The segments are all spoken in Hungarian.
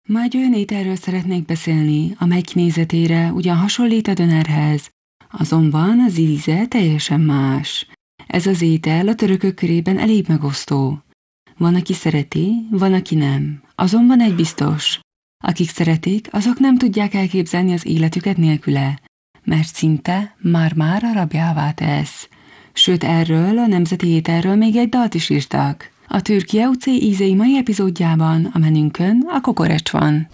Ma egy olyan ételről szeretnék beszélni, amely kinézetére ugyan hasonlít a dönerhez, azonban az íze teljesen más. Ez az étel a törökök körében elég megosztó. Van, aki szereti, van, aki nem. Azonban egy biztos. Akik szeretik, azok nem tudják elképzelni az életüket nélküle, mert szinte már-már a rabjává tesz. Sőt, erről a nemzeti ételről még egy dalt is írtak. A Türkiye UC ízei mai epizódjában a menünkön a kokorecs van.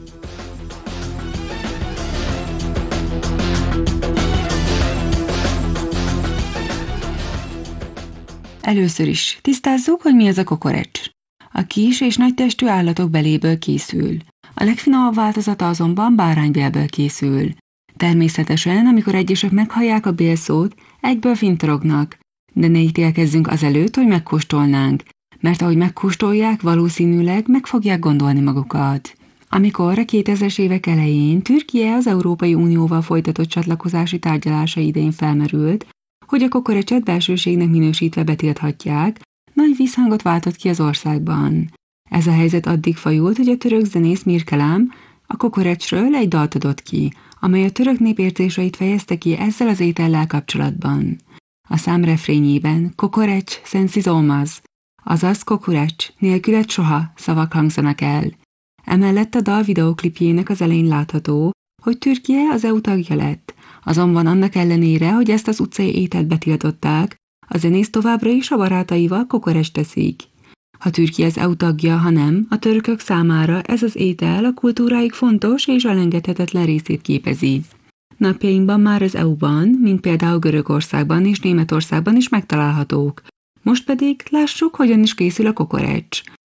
Először is tisztázzuk, hogy mi az a kokorecs. A kis és nagy testű állatok beléből készül. A legfinomabb változata azonban báránybélből készül. Természetesen, amikor egyesek meghallják a bélszót, egyből fintorognak, de ne ítélkezzünk azelőtt, hogy megkóstolnánk, mert ahogy megkóstolják, valószínűleg meg fogják gondolni magukat. Amikor a 2000-es évek elején Türkiye az Európai Unióval folytatott csatlakozási tárgyalása idején felmerült, hogy a kokorecset belsőségnek minősítve betilthatják, nagy visszhangot váltott ki az országban. Ez a helyzet addig fajult, hogy a török zenész Mirkelam a kokorecsről egy dalt adott ki, amely a török nép érzéseit fejezte ki ezzel az étellel kapcsolatban. A szám refrényében kokorecs sensiz olmaz, azaz kokorecs nélküled soha szavak hangzanak el. Emellett a dal videóklipjének az elején látható, hogy Türkiye az EU tagja lett, azonban annak ellenére, hogy ezt az utcai ételt betiltották, a zenész továbbra is a barátaival kokorecst teszik. Ha Türkiye az EU tagja, ha nem, a törökök számára ez az étel a kultúrájuk fontos és elengedhetetlen részét képezi. Napjainkban már az EU-ban, mint például Görögországban és Németországban is megtalálhatók. Most pedig lássuk, hogyan is készül a kokorecs.